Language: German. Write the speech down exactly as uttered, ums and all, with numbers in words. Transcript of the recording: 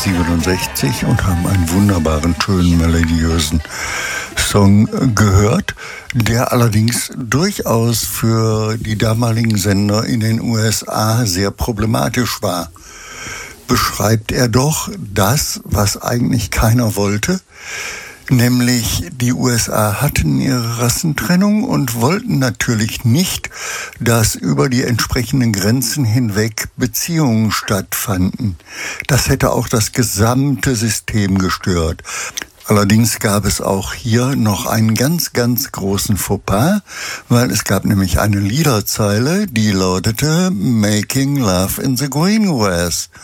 siebenundsechzig und haben einen wunderbaren, schönen, melodiösen Song gehört, der allerdings durchaus für die damaligen Sender in den U S A sehr problematisch war. Beschreibt er doch das, was eigentlich keiner wollte, nämlich die U S A hatten ihre Rassentrennung und wollten natürlich nicht, dass über die entsprechenden Grenzen hinweg Beziehungen stattfanden. Das hätte auch das gesamte System gestört. Allerdings gab es auch hier noch einen ganz, ganz großen Fauxpas, weil es gab nämlich eine Liederzeile, die lautete Making Love in the Green Grass.